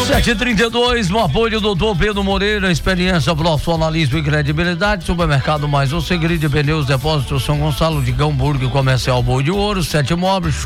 7h32, no apoio do Dr. Pedro Moreira, experiência, profissionalismo e credibilidade. Supermercado Mais, o Segredo de Pneus, Depósito São Gonçalo de Gamburgo, Comercial Boi de Ouro, 7 Imóveis,